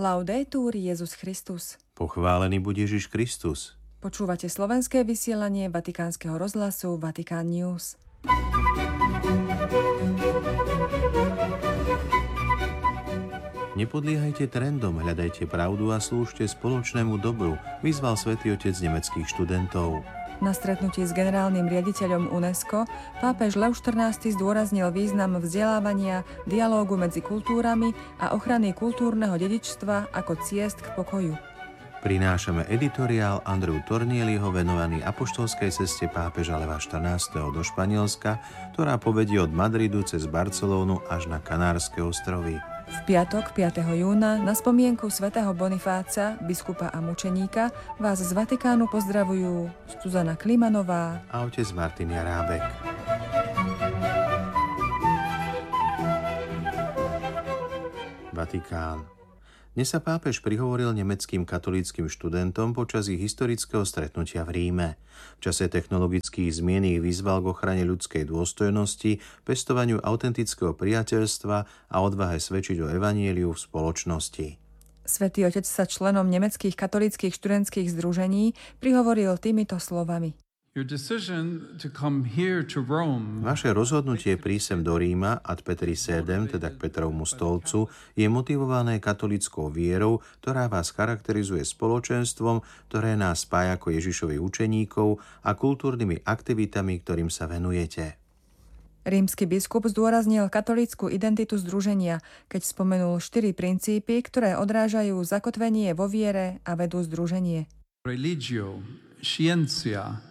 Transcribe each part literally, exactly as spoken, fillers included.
Laudetur Jesus Christus. Pochválený buď Ježiš Kristus. Počúvate slovenské vysielanie Vatikánskeho rozhlasu Vatikán News. Nepodliehajte trendom, hľadajte pravdu a slúžte spoločnému dobru, vyzval Svätý Otec nemeckých študentov. Na stretnutí s generálnym riaditeľom UNESCO pápež Lev štrnásty zdôraznil význam vzdelávania, dialógu medzi kultúrami a ochrany kultúrneho dedičstva ako ciest k pokoju. Prinášame editoriál Andreu Tornieliho venovaný apoštolskej ceste pápeža Leva štrnásteho do Španielska, ktorá povedie od Madridu cez Barcelónu až na Kanárske ostrovy. V piatok piateho júna na spomienku svätého Bonifáca, biskupa a mučeníka, vás z Vatikánu pozdravujú Zuzana Klimanová a otec Martin Jarábek. Vatikán. Dnes sa pápež prihovoril nemeckým katolíckym študentom počas ich historického stretnutia v Ríme. V čase technologických zmien ich vyzval k ochrane ľudskej dôstojnosti, pestovaniu autentického priateľstva a odvahe svedčiť o evanjeliu v spoločnosti. Svätý Otec sa členom nemeckých katolíckych študentských združení prihovoril týmito slovami. Vaše rozhodnutie prísť sem do Ríma ad Petri sedem, teda k Petrovmu stolcu, je motivované katolíckou vierou, ktorá vás charakterizuje spoločenstvom, ktoré nás spája ako Ježišových učeníkov a kultúrnymi aktivitami, ktorým sa venujete. Rímsky biskup zdôraznil katolícku identitu združenia, keď spomenul štyri princípy, ktoré odrážajú zakotvenie vo viere a vedú združenie. Religio, scientia,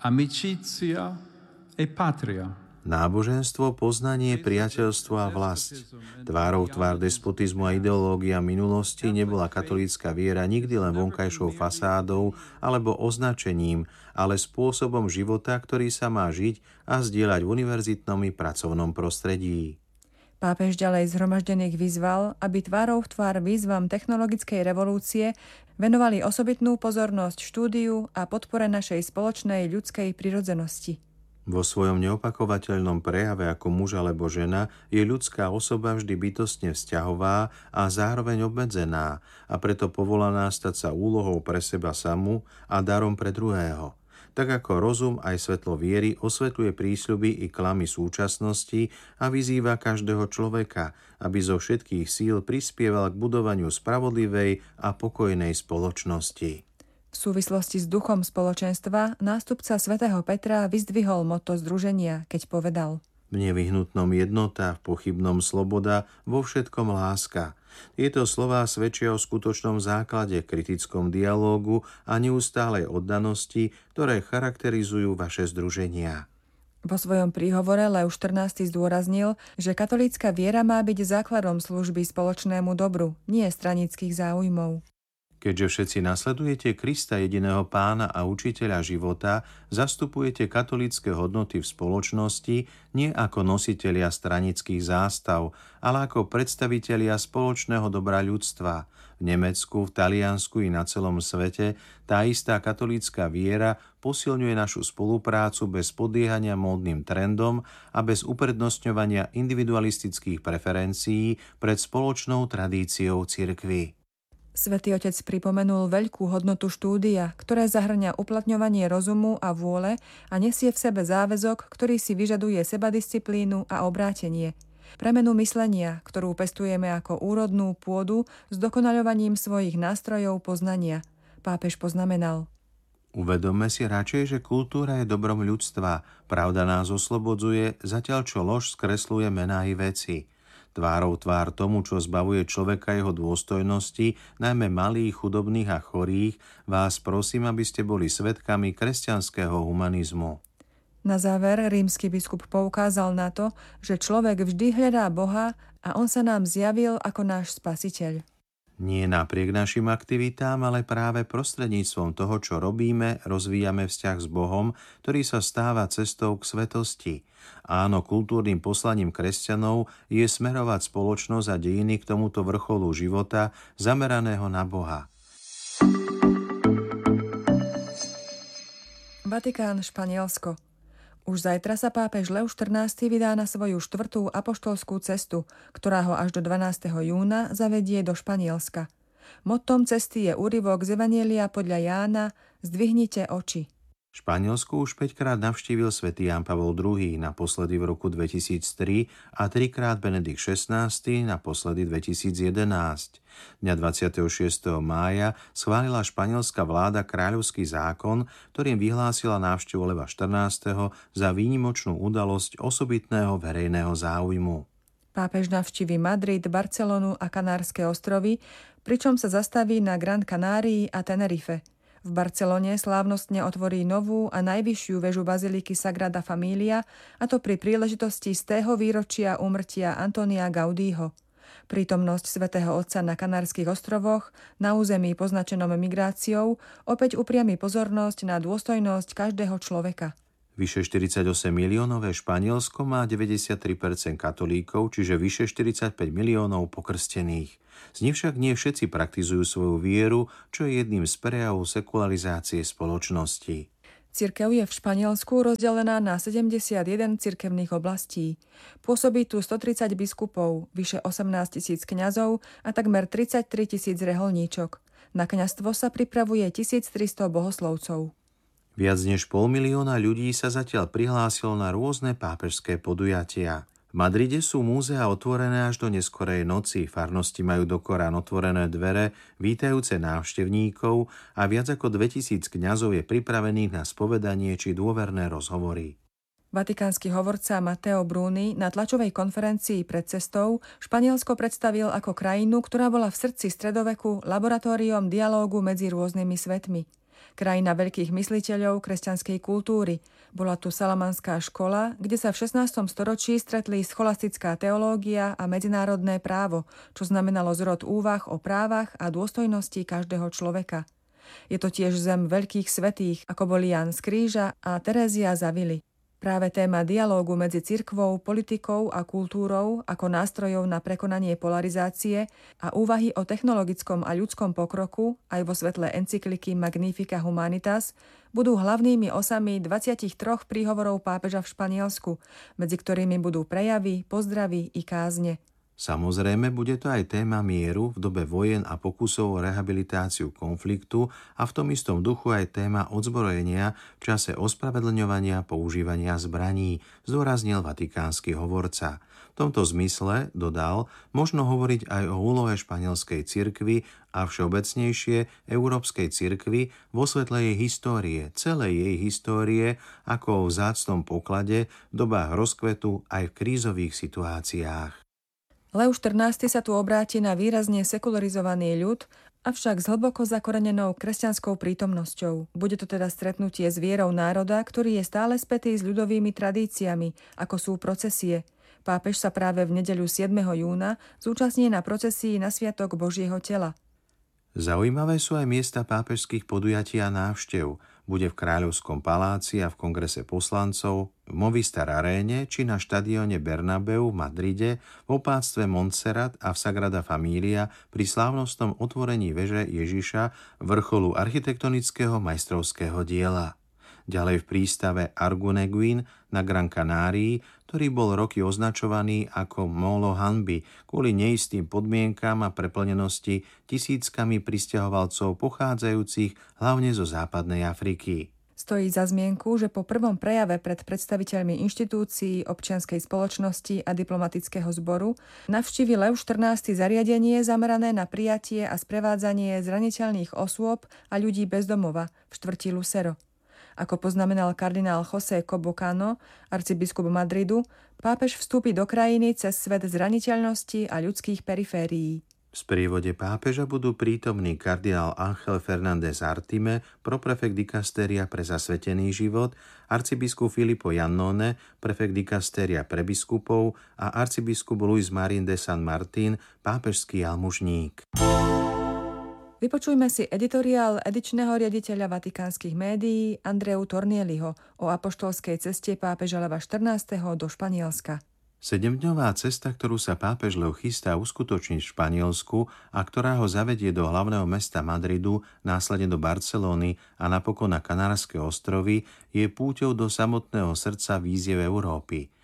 amicizia e patria. Náboženstvo, poznanie, priateľstvo a vlast. Tvárou tvár despotizmu a ideológia minulosti nebola katolícka viera nikdy len vonkajšou fasádou alebo označením, ale spôsobom života, ktorý sa má žiť a zdieľať v univerzitnom i pracovnom prostredí. Pápež ďalej zhromaždených vyzval, aby tvárou v tvár výzvam technologickej revolúcie venovali osobitnú pozornosť štúdiu a podpore našej spoločnej ľudskej prirodzenosti. Vo svojom neopakovateľnom prejave ako muž alebo žena je ľudská osoba vždy bytostne vzťahová a zároveň obmedzená a preto povolaná stať sa úlohou pre seba samu a darom pre druhého. Tak ako rozum aj svetlo viery osvetľuje prísľuby i klamy súčasnosti a vyzýva každého človeka, aby zo všetkých síl prispieval k budovaniu spravodlivej a pokojnej spoločnosti. V súvislosti s duchom spoločenstva nástupca svätého Petra vyzdvihol motto združenia, keď povedal: V nevyhnutnom jednota, v pochybnom sloboda, vo všetkom láska. Tieto slová svedčia o skutočnom základe, kritickom dialógu a neustálej oddanosti, ktoré charakterizujú vaše združenia. Vo svojom príhovore Lev štrnásty zdôraznil, že katolícka viera má byť základom služby spoločnému dobru, nie stranických záujmov. Keďže všetci nasledujete Krista, jediného Pána a učiteľa života, zastupujete katolícke hodnoty v spoločnosti nie ako nositelia stranických zástav, ale ako predstavitelia spoločného dobra ľudstva. V Nemecku, v Taliansku i na celom svete tá istá katolícka viera posilňuje našu spoluprácu bez podliehania módnym trendom a bez uprednostňovania individualistických preferencií pred spoločnou tradíciou cirkvi. Svätý Otec pripomenul veľkú hodnotu štúdia, ktoré zahŕňa uplatňovanie rozumu a vôle a nesie v sebe záväzok, ktorý si vyžaduje sebadisciplínu a obrátenie. Premenu myslenia, ktorú pestujeme ako úrodnú pôdu s dokonaľovaním svojich nástrojov poznania. Pápež poznamenal: Uvedomme si radšej, že kultúra je dobrom ľudstva, pravda nás oslobodzuje, zatiaľ čo lož skresľuje mená i veci. Tvárou tvár tomu, čo zbavuje človeka jeho dôstojnosti, najmä malých, chudobných a chorých, vás prosím, aby ste boli svedkami kresťanského humanizmu. Na záver rímsky biskup poukázal na to, že človek vždy hľadá Boha a on sa nám zjavil ako náš spasiteľ. Nie napriek našim aktivitám, ale práve prostredníctvom toho, čo robíme, rozvíjame vzťah s Bohom, ktorý sa stáva cestou k svetosti. Áno, kultúrnym poslaním kresťanov je smerovať spoločnosť a dejiny k tomuto vrcholu života zameraného na Boha. Vatikán, Španielsko. Už zajtra sa pápež Lev štrnásty vydá na svoju štvrtú apoštolskú cestu, ktorá ho až do dvanásteho júna zavedie do Španielska. Mottom cesty je úryvok z Evanjelia podľa Jána Zdvihnite oči. Španielsku už päťkrát navštívil svätý Ján Pavol druhý, naposledy v roku dvetisíctri a trikrát Benedikt šestnásty, naposledy dvetisícjedenásť. Dňa dvadsiateho šiesteho mája schválila španielská vláda kráľovský zákon, ktorým vyhlásila návštevu Leva štrnásteho za výnimočnú udalosť osobitného verejného záujmu. Pápež navštívi Madrid, Barcelonu a Kanárske ostrovy, pričom sa zastaví na Gran Canárii a Tenerife. V Barcelone slávnostne otvorí novú a najvyššiu väžu baziliky Sagrada Familia, a to pri príležitosti stého výročia úmrtia Antonia Gaudího. Prítomnosť svätého Otca na Kanárskych ostrovoch, na území poznačenom migráciou, opäť upriami pozornosť na dôstojnosť každého človeka. Vyše štyridsaťosem miliónové Španielsko má deväťdesiattri percent katolíkov, čiže vyše štyridsaťpäť miliónov pokrstených. Z nich však nie všetci praktizujú svoju vieru, čo je jedným z prejavov sekularizácie spoločnosti. Cirkev je v Španielsku rozdelená na sedemdesiatjeden cirkevných oblastí. Pôsobí tu stotridsať biskupov, vyše osemnásť tisíc kňazov a takmer tridsaťtri tisíc reholníčok. Na kňazstvo sa pripravuje tisíctristo bohoslovcov. Viac než pol milióna ľudí sa zatiaľ prihlásilo na rôzne pápežské podujatia. V Madride sú múzea otvorené až do neskorej noci, farnosti majú do Korán otvorené dvere, vítajúce návštevníkov a viac ako dvetisíc kňazov je pripravených na spovedanie či dôverné rozhovory. Vatikánsky hovorca Matteo Bruni na tlačovej konferencii pred cestou Španielsko predstavil ako krajinu, ktorá bola v srdci stredoveku laboratóriom dialógu medzi rôznymi svetmi. Krajina veľkých mysliteľov kresťanskej kultúry. Bola tu Salamanská škola, kde sa v šestnástom storočí stretli scholastická teológia a medzinárodné právo, čo znamenalo zrod úvah o právach a dôstojnosti každého človeka. Je to tiež zem veľkých svätých, ako boli Ján z Kríža a Terézia z Avily. Práve téma dialógu medzi cirkvou, politikou a kultúrou ako nástrojov na prekonanie polarizácie a úvahy o technologickom a ľudskom pokroku aj vo svetle encykliky Magnifica Humanitas budú hlavnými osami dvadsaťtri príhovorov pápeža v Španielsku, medzi ktorými budú prejavy, pozdravy i kázne. Samozrejme, bude to aj téma mieru v dobe vojen a pokusov o rehabilitáciu konfliktu a v tom istom duchu aj téma odzbrojenia v čase ospravedlňovania používania zbraní, zdôraznil vatikánsky hovorca. V tomto zmysle, dodal, možno hovoriť aj o úlohe španielskej cirkvi a všeobecnejšie európskej cirkvi vo svetle jej histórie, celej jej histórie, ako o vzácnom poklade v dobách rozkvetu aj v krízových situáciách. Leo štrnásty sa tu obráti na výrazne sekularizovaný ľud, avšak s hlboko zakorenenou kresťanskou prítomnosťou. Bude to teda stretnutie s vierou národa, ktorý je stále spätý s ľudovými tradíciami, ako sú procesie. Pápež sa práve v nedeľu siedmeho júna zúčastní na procesii na sviatok Božieho tela. Zaujímavé sú aj miesta pápežských podujatí a návštev. Bude v Kráľovskom paláci a v kongrese poslancov, v Movistar Aréne či na štadióne Bernabeu v Madride, v opáctve Montserrat a v Sagrada Familia pri slávnostnom otvorení veže Ježiša, vrcholu architektonického majstrovského diela. Ďalej v prístave Arguneguín na Gran Canárii, ktorý bol roky označovaný ako Molo hanby kvôli neistým podmienkam a preplnenosti tisíckami prisťahovalcov pochádzajúcich hlavne zo západnej Afriky. Stojí za zmienku, že po prvom prejave pred predstaviteľmi inštitúcií, občianskej spoločnosti a diplomatického zboru navštívi Leo štrnásty zariadenie zamerané na prijatie a sprevádzanie zraniteľných osôb a ľudí bez domova v štvrti Lucero. Ako poznamenal kardinál José Cobocano, arcibiskup Madridu, pápež vstúpi do krajiny cez svet zraniteľnosti a ľudských periférií. V sprievode pápeža budú prítomní kardinál Ángel Fernández Artime, proprefekt dikastéria pre zasvetený život, arcibiskup Filippo Iannone, prefekt dikastéria pre biskupov a arcibiskup Luis Marín de San Martín, pápežský almužník. Vypočujme si editoriál edičného riaditeľa vatikánskych médií Andreu Tornieliho o apoštolskej ceste pápeža Leva štrnásteho do Španielska. Sedemdňová cesta, ktorú sa pápež Leo chystá uskutočniť v Španielsku a ktorá ho zavedie do hlavného mesta Madridu, následne do Barcelóny a napokon na Kanárske ostrovy, je púťou do samotného srdca víziev Európy.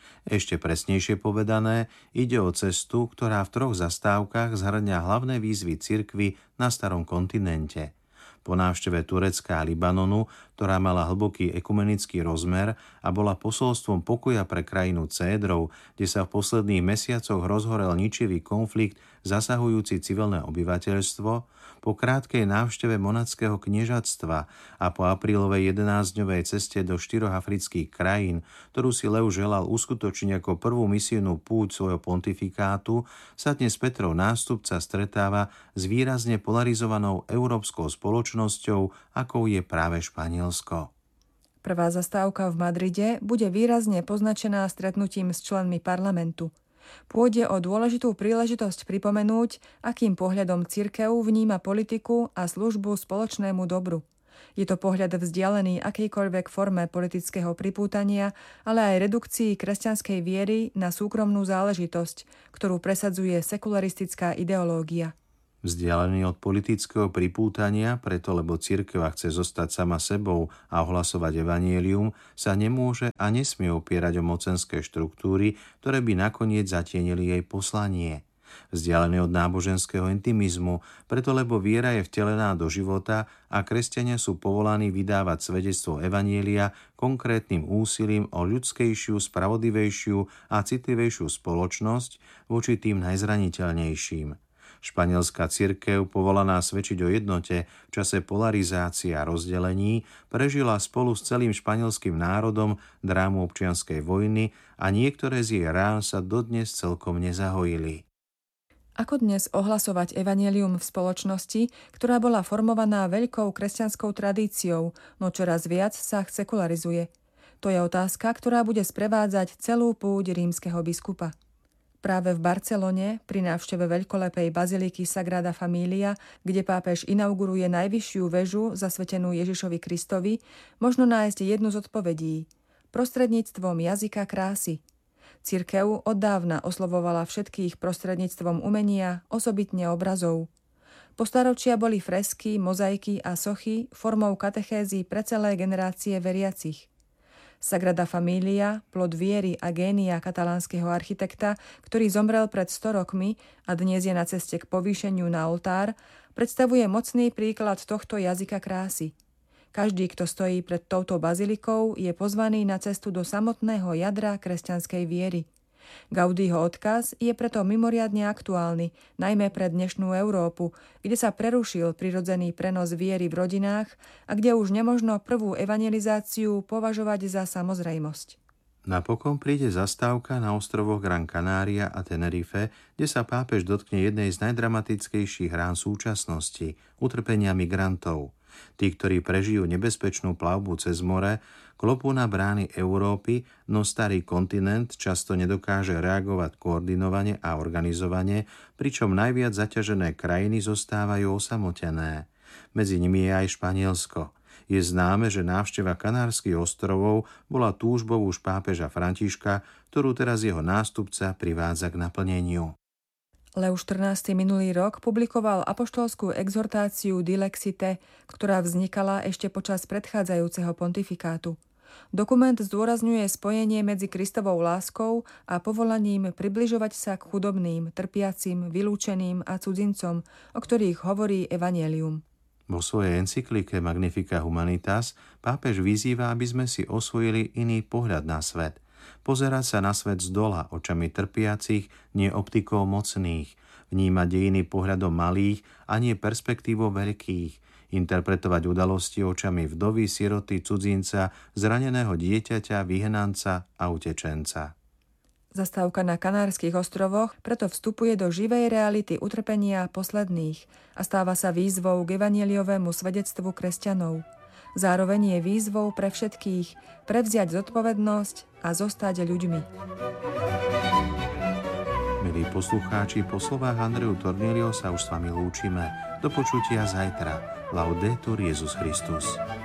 Ešte presnejšie povedané, ide o cestu, ktorá v troch zastávkach zhrňa hlavné výzvy cirkvi na starom kontinente. Po návšteve Turecka a Libanonu, ktorá mala hlboký ekumenický rozmer a bola posolstvom pokoja pre krajinu Cédrov, kde sa v posledných mesiacoch rozhorel ničivý konflikt zasahujúci civilné obyvateľstvo, po krátkej návšteve monackého kniežatstva a po aprílovej jedenásťdňovej ceste do štyroch afrických krajín, ktorú si Leo želal uskutočniť ako prvú misijnú púť svojho pontifikátu, sa dnes Petrov nástupca stretáva s výrazne polarizovanou európskou spoločnosťou, akou je práve Španielsko. Prvá zastávka v Madride bude výrazne poznačená stretnutím s členmi parlamentu. Pôjde o dôležitú príležitosť pripomenúť, akým pohľadom cirkev vníma politiku a službu spoločnému dobru. Je to pohľad vzdialený akejkoľvek forme politického pripútania, ale aj redukcii kresťanskej viery na súkromnú záležitosť, ktorú presadzuje sekularistická ideológia. Vzdialený od politického pripútania, preto lebo cirkev chce zostať sama sebou a ohlasovať evanjelium, sa nemôže a nesmie opierať o mocenské štruktúry, ktoré by nakoniec zatienili jej poslanie. Vzdialený od náboženského intimizmu, preto lebo viera je vtelená do života a kresťania sú povolaní vydávať svedectvo evanjelia konkrétnym úsilím o ľudskejšiu, spravodlivejšiu a citlivejšiu spoločnosť voči tým najzraniteľnejším. Španielská cirkev, povolaná svedčiť o jednote v čase polarizácie a rozdelení, prežila spolu s celým španielským národom drámu občianskej vojny a niektoré z jej rán sa dodnes celkom nezahojili. Ako dnes ohlasovať evanjelium v spoločnosti, ktorá bola formovaná veľkou kresťanskou tradíciou, no čoraz viac sa sekularizuje? To je otázka, ktorá bude sprevádzať celú púť rímskeho biskupa. Práve v Barcelone, pri návšteve veľkolepej baziliky Sagrada Familia, kde pápež inauguruje najvyššiu väžu zasvetenú Ježišovi Kristovi, možno nájsť jednu z odpovedí – prostredníctvom jazyka krásy. Cirkev oddávna oslovovala všetkých prostredníctvom umenia, osobitne obrazov. Po staročia boli fresky, mozaiky a sochy formou katechézy pre celé generácie veriacich. Sagrada Familia, plod viery a génia katalánskeho architekta, ktorý zomrel pred sto rokmi a dnes je na ceste k povýšeniu na oltár, predstavuje mocný príklad tohto jazyka krásy. Každý, kto stojí pred touto bazilikou, je pozvaný na cestu do samotného jadra kresťanskej viery. Gaudího odkaz je preto mimoriadne aktuálny, najmä pre dnešnú Európu, kde sa prerušil prirodzený prenos viery v rodinách a kde už nemožno prvú evangelizáciu považovať za samozrejmosť. Napokon príde zastávka na ostrovoch Gran Canaria a Tenerife, kde sa pápež dotkne jednej z najdramatickejších rán súčasnosti – utrpenia migrantov. Tí, ktorí prežijú nebezpečnú plavbu cez more, klopú na brány Európy, no starý kontinent často nedokáže reagovať koordinovane a organizovane, pričom najviac zaťažené krajiny zostávajú osamotené. Medzi nimi je aj Španielsko. Je známe, že návšteva Kanárskych ostrovov bola túžbou už pápeža Františka, ktorú teraz jeho nástupca privádza k naplneniu. Leo štrnásty minulý rok publikoval apoštolskú exhortáciu Dilexite, ktorá vznikala ešte počas predchádzajúceho pontifikátu. Dokument zdôrazňuje spojenie medzi Kristovou láskou a povolaním približovať sa k chudobným, trpiacim, vylúčeným a cudzincom, o ktorých hovorí evanjelium. Vo svojej encyklike Magnifica Humanitas pápež vyzýva, aby sme si osvojili iný pohľad na svet. Pozerať sa na svet zdola očami trpiacich, nie optikou mocných, vnímať dejiny pohľadom malých a nie perspektívou veľkých, interpretovať udalosti očami vdovy, siroty, cudzinca, zraneného dieťaťa, vyhnanca a utečenca. Zastávka na Kanárskych ostrovoch preto vstupuje do živej reality utrpenia posledných a stáva sa výzvou k evanjeliovému svedectvu kresťanov. Zároveň je výzvou pre všetkých prevziať zodpovednosť a zostať ľuďmi. Milí poslucháči, po slovách Andreu Tornilio sa už s vami lúčime. Do počutia zajtra. Laudetur Jesus Christus.